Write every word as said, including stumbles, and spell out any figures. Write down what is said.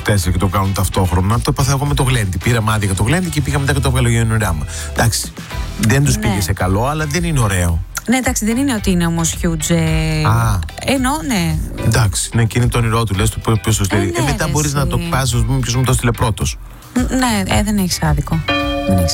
τέσσερα και το κάνουν ταυτόχρονα. Το έπαθα εγώ με το Γλέντι. Πήραμε άδεια για το Γλέντι και πήγαμε μετά και το έβγαλε ο Γιονιράμα. Εντάξει, δεν τους Ναι. πήγε σε καλό, αλλά δεν είναι ωραίο. Ναι, εντάξει, δεν είναι ότι είναι όμως huge. Ε... Α. Εννοώ, ναι. Εντάξει, ναι, και είναι το όνειρό του, λες του ποιος το στείλει. Ε, ναι, ε, μετά ρε, μπορείς εσύ. να το πας, ποιος μου το στείλε πρώτος. Ναι, ε, δεν έχεις άδικο. Δεν έχεις